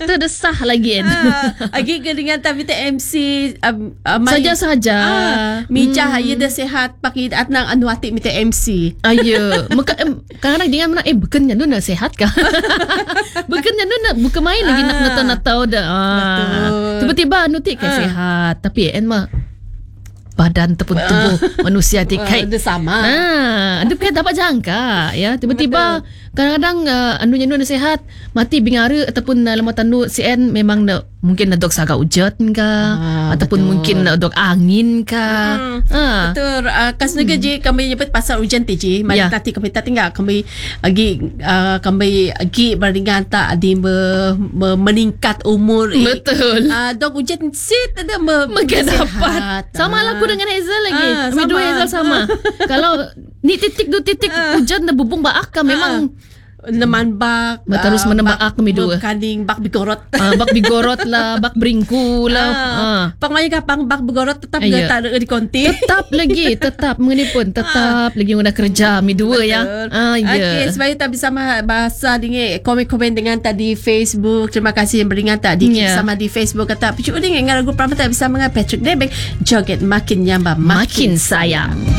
terdesah lagi kan. Agi dengan tapi MC saja-saja. Mijah ya dah sihat pakai atnang anu atik minta MC. Ayo, kadang-kadang dia mana bukannya tu nak sihat kah? Bukannya tu nak bukan main lagi nak natau-natau dah. Tiba-tiba anu tik sihat, tapi mah badan tubuh manusia tikai dia sama. Dia kan dapat jangka ya. Tiba-tiba kadang-kadang anunya nu nasihat mati bingara ataupun lama tanu CN memang mungkin nak dok saga ujat kah ataupun mungkin nak dok angin kah. Betul. Kas negara je kami nyebut pasal hujan ti je. Mari tadi kami tinggal kami agi beringan tak di meningkat umur. Betul. Dok hujan sit ada dapat. Sama lah aku dengan Hazel lagi. Kami dua Hazel sama. Kalau ni titik dua titik hujan na bubung baak ka memang neman bak terus menembak kami dua kaning bak bigorot bak bigorot lah bak beringku lah pangmaya ka pang bak bigorot tetap tak ada di konti tetap mengenai pun tetap lagi udah kerja mi dua ya. Okay, sebab tak bisa bahasa dengan komen-komen dengan tadi Facebook. Terima kasih yang beringat tadi sama di Facebook kata picu dengan lagu pertama tak bisa mengat Patrick Debek joget makin nyamba makin sayang.